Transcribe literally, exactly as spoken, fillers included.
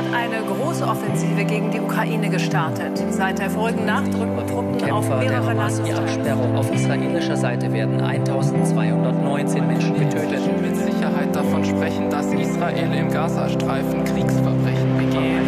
hat eine große Offensive gegen die Ukraine gestartet. Seit der vorigen Nacht rücken Truppen Kämpfer auf mehrere der Hamas die Landesteile. Absperrung. Auf israelischer Seite werden eintausendzweihundertneunzehn Menschen getötet.